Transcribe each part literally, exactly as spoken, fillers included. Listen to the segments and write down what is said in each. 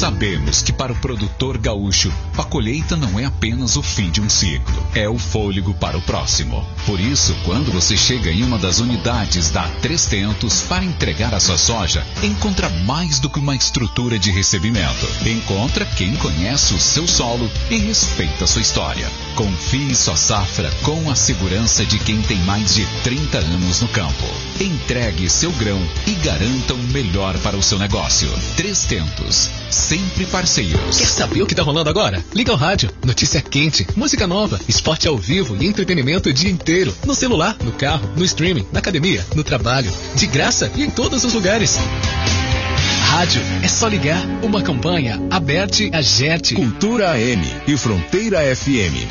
Sabemos que para o produtor gaúcho, a colheita não é apenas o fim de um ciclo, é o fôlego para o próximo. Por isso, quando você chega em uma das unidades da Três Tentos para entregar a sua soja, encontra mais do que uma estrutura de recebimento. Encontra quem conhece o seu solo e respeita a sua história. Confie sua safra com a segurança de quem tem mais de trinta anos no campo. Entregue seu grão e garanta o melhor para o seu negócio. Três Tentos, sempre parceiros. Quer saber o que tá rolando agora? Liga ao rádio. Notícia quente, música nova, esporte ao vivo e entretenimento o dia inteiro. No celular, no carro, no streaming, na academia, no trabalho. De graça e em todos os lugares. Rádio, é só ligar. Uma campanha aberta a Agerte. Cultura A M e Fronteira F M.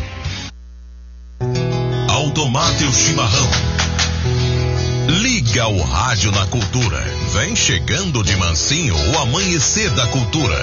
Automate o chimarrão. Liga o rádio na Cultura. Vem chegando de mansinho o amanhecer da cultura.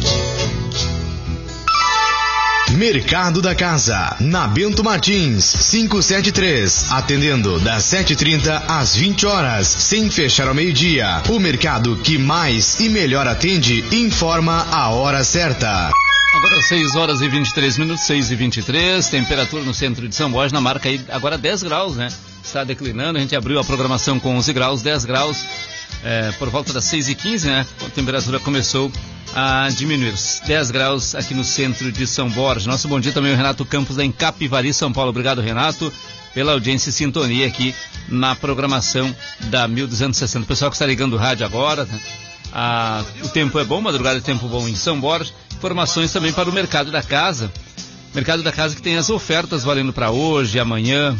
Mercado da Casa, na Bento Martins, quinhentos e setenta e três, atendendo das sete e trinta às vinte horas, sem fechar ao meio-dia. O mercado que mais e melhor atende informa a hora certa. Agora seis horas e vinte e três minutos, seis e vinte e três, temperatura no centro de São Borja, na marca aí agora dez graus, né? Está declinando, a gente abriu a programação com onze graus, dez graus, é, por volta das seis e quinze, né? A temperatura começou a diminuir, dez graus aqui no centro de São Borja. Nosso bom dia também o Renato Campos da Encapivari, São Paulo. Obrigado, Renato, pela audiência e sintonia aqui na programação da mil duzentos e sessenta. O pessoal que está ligando o rádio agora, né? Ah, o tempo é bom, madrugada é tempo bom em São Borja. Informações também para o Mercado da Casa. Mercado da Casa que tem as ofertas valendo para hoje, amanhã,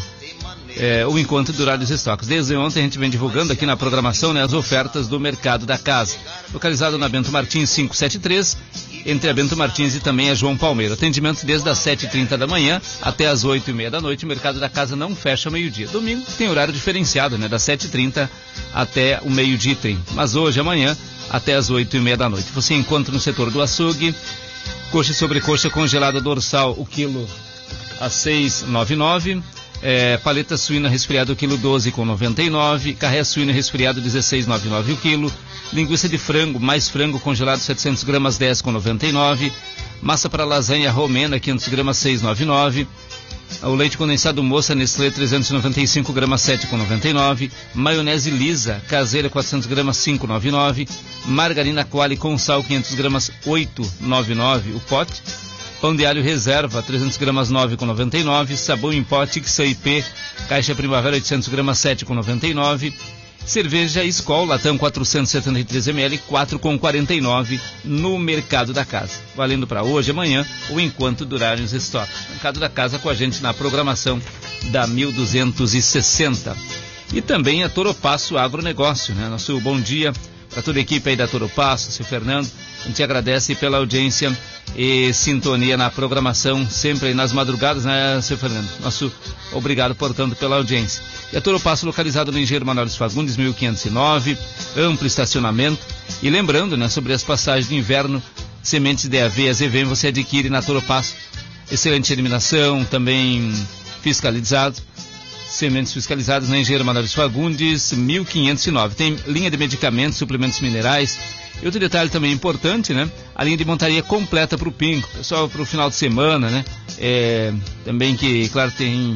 é, ou enquanto durar os estoques. Desde ontem a gente vem divulgando aqui na programação, né, as ofertas do Mercado da Casa. Localizado na Bento Martins quinhentos e setenta e três, entre a Bento Martins e também a João Palmeiro. Atendimento desde as sete e trinta da manhã até as oito e meia da noite. O Mercado da Casa não fecha ao meio-dia. Domingo tem horário diferenciado, né, das sete e trinta até o meio-dia e trinta. Mas hoje, amanhã, até as oito e meia da noite. Você encontra no setor do açougue, coxa e sobrecoxa congelada dorsal, o quilo a seis reais e noventa e nove centavos. É, paleta suína resfriada, o quilo doze reais e noventa e nove centavos. Carré suína resfriado, dezesseis reais e noventa e nove centavos o quilo. Linguiça de frango, mais frango congelado, setecentos gramas, dez reais e noventa e nove centavos. Massa para lasanha romena, quinhentos gramas, seis reais e noventa e nove centavos. O leite condensado moça Nestlé, trezentos e noventa e cinco gramas, sete reais e noventa e nove centavos. Maionese lisa caseira, quatrocentos gramas, cinco reais e noventa e nove centavos. Margarina Quali com sal, quinhentos gramas, oito reais e noventa e nove centavos o pote. Pão de alho reserva, trezentos gramas, nove reais e noventa e nove centavos. Sabão em pote X I P, caixa primavera, oitocentos gramas, sete reais e noventa e nove centavos. Cerveja Skol, latão quatrocentos e setenta e três mililitros, quatro reais e quarenta e nove centavos no Mercado da Casa. Valendo para hoje, amanhã ou enquanto durarem os estoques. Mercado da Casa com a gente na programação da mil duzentos e sessenta. E também a Toropasso Agronegócio, né? Nosso bom dia para toda a equipe aí da Toropasso, seu Fernando. A gente agradece pela audiência e sintonia na programação, sempre aí nas madrugadas, né, seu Fernando? Nosso obrigado, portanto, pela audiência. E a Toropasso, localizado no Engenheiro Manuel dos Fagundes, mil quinhentos e nove, amplo estacionamento. E lembrando, né, sobre as passagens de inverno, sementes de aveia Z V M você adquire na Toropasso. Excelente eliminação, também fiscalizado. Sementes fiscalizadas na Engenheiro Manuel dos Fagundes, mil quinhentos e nove. Tem linha de medicamentos, suplementos minerais. E outro detalhe também importante, né? A linha de montaria completa para o Pingo. Pessoal, para o final de semana, né? É, também que, claro, tem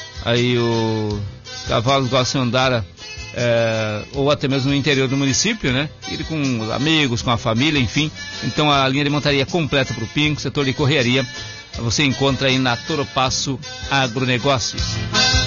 aí o... Os cavalos gostam de andar, é, ou até mesmo no interior do município, né? Ir com amigos, com a família, enfim. Então a linha de montaria completa para o Pingo, setor de correria, você encontra aí na Toropasso Agronegócios.